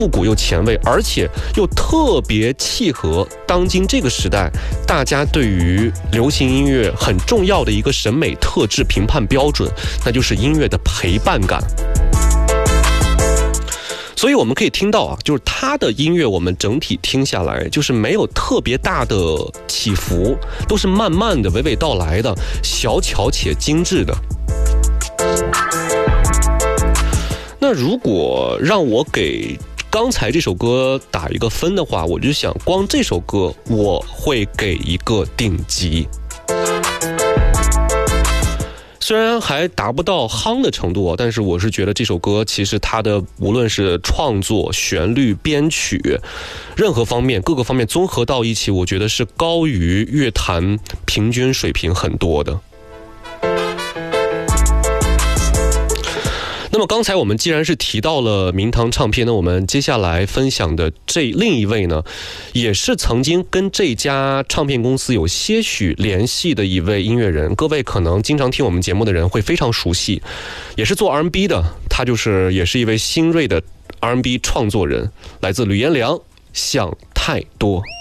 复古又前卫，而且又特别契合当今这个时代大家对于流行音乐很重要的一个审美特质评判标准，那就是音乐的陪伴感。所以我们可以听到啊，就是他的音乐我们整体听下来就是没有特别大的起伏，都是慢慢的娓娓道来的，小巧且精致的。那如果让我给刚才这首歌打一个分的话，我就想光这首歌我会给一个顶级。虽然还达不到夯的程度，但是我是觉得这首歌其实它的无论是创作、旋律、编曲，任何方面各个方面综合到一起，我觉得是高于乐坛平均水平很多的。那么刚才我们既然是提到了明堂唱片，那我们接下来分享的另一位呢，也是曾经跟这家唱片公司有些许联系的一位音乐人，各位可能经常听我们节目的人会非常熟悉，也是做 R&B 的，他也是一位新锐的 R&B 创作人，来自吕彦良，想太多。